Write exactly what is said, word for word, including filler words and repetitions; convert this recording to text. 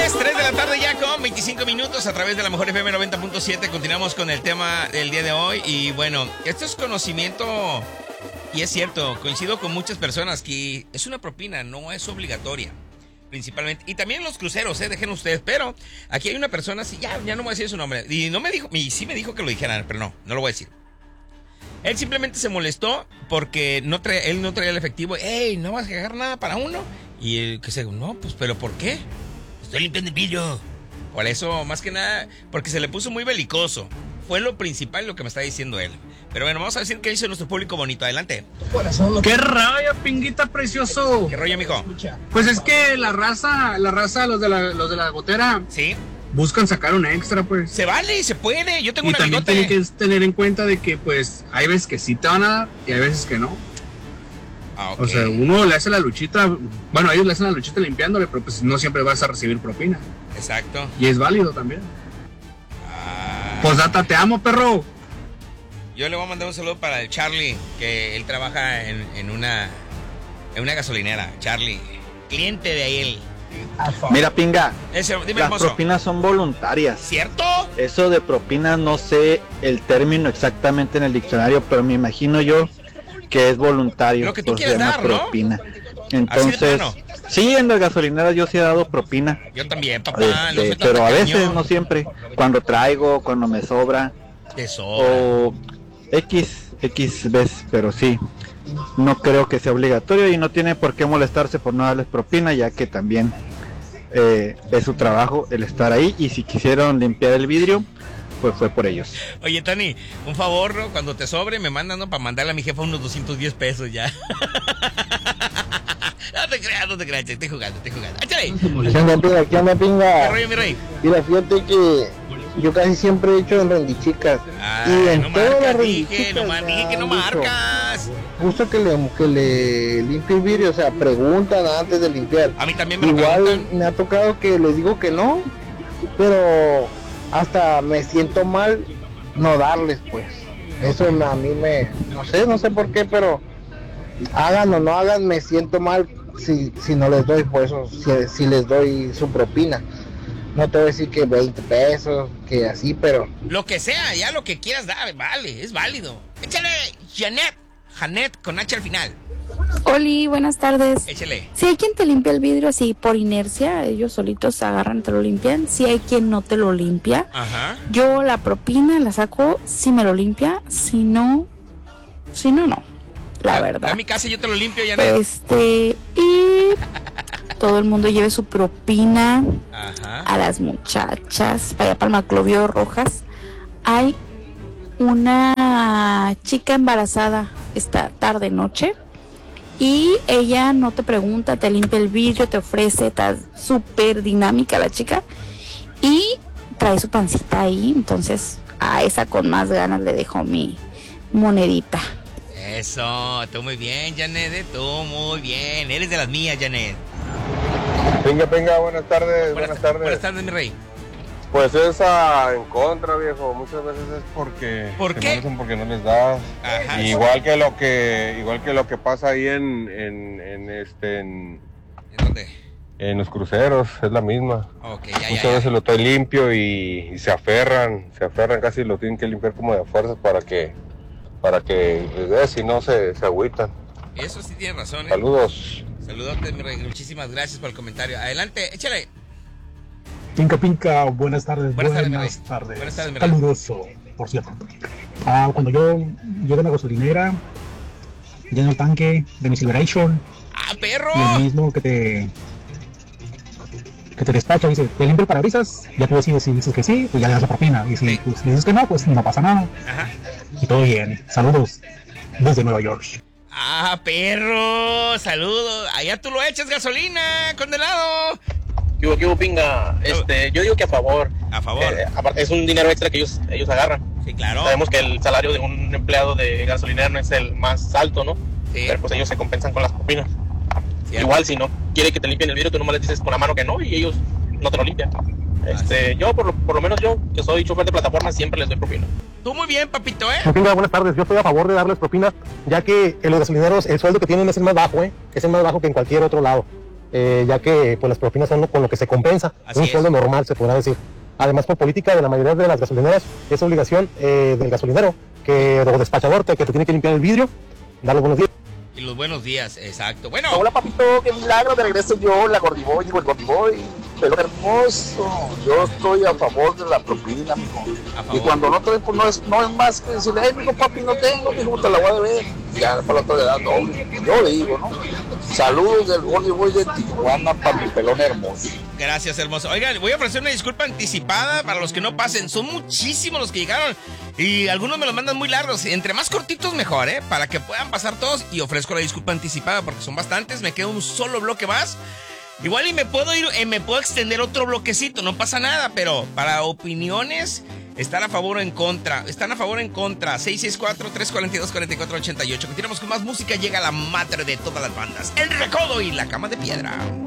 tardes, tres de la tarde ya con veinticinco minutos a través de la Mejor F M noventa punto siete. Continuamos con el tema del día de hoy. Y bueno, esto es conocimiento y es cierto, coincido con muchas personas que es una propina, no es obligatoria. Principalmente, y también los cruceros, eh, dejen ustedes, pero aquí hay una persona, sí, ya, ya no voy a decir su nombre, y no me dijo, y sí me dijo que lo dijeran, pero no, no lo voy a decir. Él simplemente se molestó porque no trae, él no traía el efectivo. ¡Ey, no vas a dejar nada para uno! Y él que se, no, pues, ¿pero por qué? Estoy limpiando el vidrio. Por eso, más que nada, porque se le puso muy belicoso. Fue lo principal lo que me está diciendo él. Pero bueno, vamos a decir qué dice nuestro público bonito. Adelante. ¡Qué rollo, pinguita precioso! ¿Qué rollo, mijo? Pues es que la raza, la raza, los de la, los de la gotera, sí, buscan sacar un extra, pues. Se vale, se puede. Yo tengo y un también amigote. tienen que tener en cuenta de que, pues, hay veces que sí te van a dar y hay veces que no. Ah, okay. O sea, uno le hace la luchita, bueno, ellos le hacen la luchita limpiándole, pero pues no siempre vas a recibir propina. Exacto. Y es válido también. Ah. Pues data, te amo, perro. Yo le voy a mandar un saludo para el Charlie, que él trabaja en, en una en una gasolinera. Charlie, cliente de él. Mira, pinga, Ese, dime, las hermoso. propinas son voluntarias. ¿Cierto? Eso de propinas no sé el término exactamente en el diccionario, pero me imagino yo que es voluntario. Lo que tú pues, quieres se llama dar, ¿no? propina. Así Entonces, de plano. sí, en las gasolineras yo sí he dado propina. Yo también, papá. Este, no soy tan pero a tacaño. veces, no siempre. Cuando traigo, cuando me sobra. Te sobra. O X, X veces, pero sí. No creo que sea obligatorio y no tiene por qué molestarse por no darles propina, ya que también eh, es su trabajo el estar ahí, y si quisieron limpiar el vidrio, pues fue por ellos. Oye, Tony, un favor, ¿no? Cuando te sobre, me mandan, ¿no? Para mandarle a mi jefa unos doscientos diez pesos ya. No te creas, no te creas, estoy jugando, estoy jugando. ¡Échale! ¿Qué onda, pinga? ¿Qué onda, pinga? ¿Qué rollo, mi rey? Mira, fíjate que yo casi siempre he hecho en rendichicas. Ah, y en no todas las marcas, dije, rendichicas no marcas, dije que no me han dicho, marcas. Justo que le, que le limpie el vidrio, o sea, preguntan antes de limpiar. A mí también me lo Igual preguntan. me ha tocado que les digo que no, pero hasta me siento mal no darles, pues. Eso a mí me, no sé, no sé por qué, pero hagan o no hagan, me siento mal si, si no les doy, pues, o si, si les doy su propina. No te voy a decir que veinte pesos, que así, pero... Lo que sea, ya lo que quieras dar, vale, es válido. Échale, Janet, Janet, con H al final. Oli, buenas tardes. Échale. Si hay quien te limpia el vidrio así por inercia, ellos solitos se agarran y te lo limpian. Si hay quien no te lo limpia, Ajá. yo la propina la saco si me lo limpia, si no, si no, no. La verdad. A mi casa yo te lo limpio, Janet. Este, y todo el mundo lleve su propina. Ajá. A las muchachas, para allá para el Maclovio Rojas, hay una chica embarazada esta tarde noche y ella no te pregunta, te limpia el vidrio, te ofrece, está súper dinámica la chica y trae su pancita ahí, entonces a esa con más ganas le dejo mi monedita. Eso, tú muy bien, Janet, tú muy bien. Eres de las mías, Janet. Venga, venga, buenas tardes, buenas, buenas tardes. Buenas tardes, mi rey. Pues esa en contra, viejo, muchas veces es porque ¿Por qué? porque no les das. Ajá. Igual que lo que igual que lo que pasa ahí en en, en este en, ¿En dónde? En los cruceros, es la misma. Okay, ya, muchas ya, veces ya. lo estoy limpio y, y se aferran, se aferran casi lo tienen que limpiar como de fuerzas para que para que les des, si no se, se agüitan. Eso sí tiene razón, ¿eh? Saludos. Saludote, mi rey. Muchísimas gracias por el comentario. Adelante, échale. Pinca Pinca, buenas tardes. Buenas, Buenas, tardes, tardes. Buenas tardes, mi rey. Caluroso, por cierto. Ah, cuando yo llego a una gasolinera, lleno el tanque de mi Silveration. ¡Ah, perro! Y el mismo que te que te despacha dice, te limpio el parabrisas, ya tú decides si dices que sí, pues ya le das la propina. Y si Sí. pues, dices que no, pues no pasa nada. Ajá. Y todo bien. Saludos desde Nueva York. ¡Ah, perro! ¡Saludos! Allá tú lo echas gasolina, condenado. ¿Qué hubo, qué hubo, pinga? Este, yo digo que a favor. A favor. Eh, aparte, es un dinero extra que ellos, ellos agarran. Sí, claro. Sabemos que el salario de un empleado de gasolinera no es el más alto, ¿no? Sí. Pero pues ellos se compensan con las propinas. Cierto. Igual, si no quiere que te limpien el vidrio, tú nomás les dices con la mano que no y ellos no te lo limpian. Este, yo, por lo, por lo menos yo, que soy chofer de plataforma, siempre les doy propina. Tú muy bien, papito, ¿eh? Pinga, buenas tardes. Yo estoy a favor de darles propinas, ya que en los gasolineros el sueldo que tienen es el más bajo, ¿eh? Es el más bajo que en cualquier otro lado. eh, ya que pues, las propinas son con lo que se compensa, Así un es. sueldo normal se podrá decir. Además, por política de la mayoría de las gasolineras, es obligación eh, del gasolinero que, o despachador que, que te tiene que limpiar el vidrio, dar los buenos días. Y los buenos días, exacto. Bueno, Hola papito, qué milagro, de regreso yo, la Gordiboy, digo el Gordiboy, pero hermoso, yo estoy a favor de la propina, mijo. a favor. Y cuando no traes, pues no es, no es más que decirle, hey, mijo, papi, no tengo, mijo, te la voy a deber. Y ya para la otra le dan doble. Yo digo, ¿no? Saludos del Gordiboy de Tijuana para mi pelón hermoso. Gracias, hermoso. Oigan, voy a ofrecer una disculpa anticipada para los que no pasen. Son muchísimos los que llegaron y algunos me los mandan muy largos. Entre más cortitos mejor, ¿eh? Para que puedan pasar todos, y ofrezco la disculpa anticipada porque son bastantes. Me queda un solo bloque más. Igual y me puedo ir, eh, me puedo extender otro bloquecito, no pasa nada, pero para opiniones, ¿están a favor o en contra? ¿Están a favor o en contra? seis seis cuatro, tres cuatro dos, cuatro cuatro ocho ocho. Continuamos con más música. Llega la madre de todas las bandas, El Recodo y La Cama de Piedra.